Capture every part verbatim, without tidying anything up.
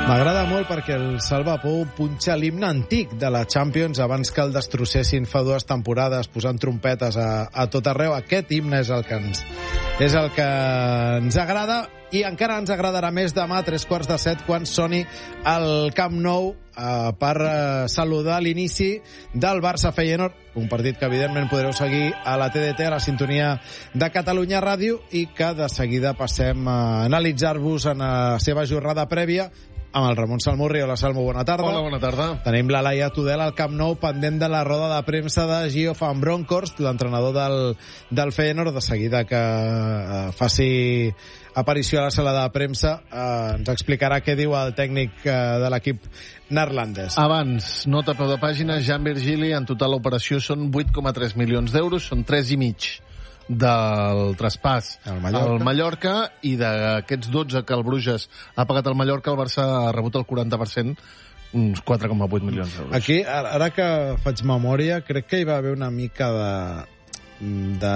M'agrada molt perquè el Salva Pou punxa l'himne antic de la Champions abans que el destrossessin fa dues temporades posant trompetes a, a tot arreu. Aquest himne és el que ens, és el que ens agrada i encara ens agradarà més demà a tres quarts de set quan soni al Camp Nou eh, per eh, saludar l'inici del Barça-Feyenoord, un partit que evidentment podreu seguir a la T D T, a la sintonia de Catalunya Ràdio, i que de seguida passem a analitzar-vos en la seva jornada prèvia amb el Ramon Salmurri. Hola, Salmo, bona tarda. Hola, bona tarda. Tenim la Laia Tudel al Camp Nou pendent de la roda de premsa de Gio van Bronckhorst, l'entrenador del, del Feyenoord. De seguida que eh, faci aparició a la sala de premsa eh, ens explicarà què diu el tècnic eh, de l'equip neerlandès. Abans, nota a peu de pàgina, Jan Virgili, en total l'operació són vuit coma tres milions d'euros, són tres i mig del traspàs al Mallorca. al Mallorca, i d'aquests dotze que el Bruges ha pagat al Mallorca, el Barça ha rebut el quaranta per cent, uns quatre coma vuit milions d'euros. Aquí, ara que faig memòria, crec que hi va haver una mica de, de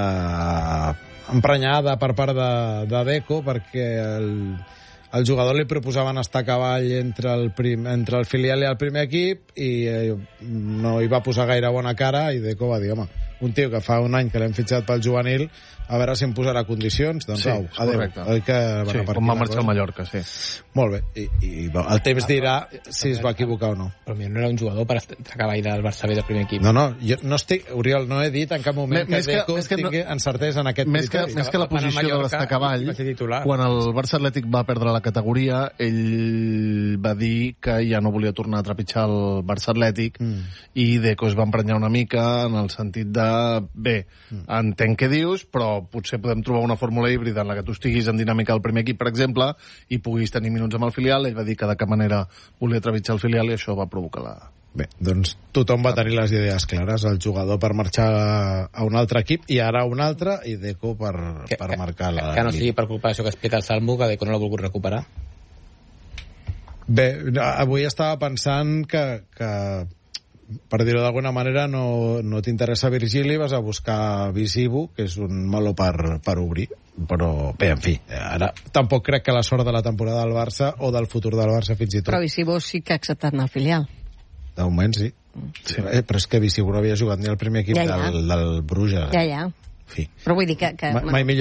emprenyada per part de, de Deco, perquè el, el jugador li proposaven estar a cavall entre el, prim, entre el filial i el primer equip i eh, no hi va posar gaire bona cara, i Deco va dir, home, un tio que fa un any que l'hem fitxat pel juvenil, a veure si em posarà condicions, doncs sí, au, adéu. Oi que sí, com va marxar al Mallorca, sí. Molt bé, i, i bo, el temps dirà si es va equivocar o no. Però no era un jugador per estar a cavall del Barça B del primer equip. No, no, jo no estic, Oriol, no he dit en cap moment més que Deco que, tingui no, encertés en aquest més criteri. Que, més que la posició de l'estar a cavall, quan el Barça Atlètic va perdre la categoria, ell va dir que ja no volia tornar a trepitjar el Barça Atlètic, mm. i Deco es va emprenyar una mica en el sentit de, bé, mm. entenc què dius, però potser podem trobar una fórmula híbrida en la que tu estiguis en dinàmica del primer equip, per exemple, i puguis tenir minuts amb el filial. Ell va dir que de cap manera volia trepitjar el filial, i això va provocar la... Bé, doncs tothom va tenir les idees clares, el jugador per marxar a un altre equip i ara a un altre, i Deco per, que, per marcar la... Que no sigui per culpa d'això que explica el Salmo, que Deco no l'ha volgut recuperar. Bé, avui estava pensant que, que per dir-ho d'alguna manera, no, no t'interessa Virgili, vas a buscar Visibu, que és un meló per, per obrir. Però, bé, en fi, ara tampoc crec que la sort de la temporada del Barça o del futur del Barça fins i tot... Però Visibu sí que ha acceptat anar al filial. De moment, sí. sí. Eh, però és que Visibu no havia jugat ni al primer equip ja, ja. Del, del Bruges. Ja, ja. En fi. Però vull dir que... que Ma, mai millor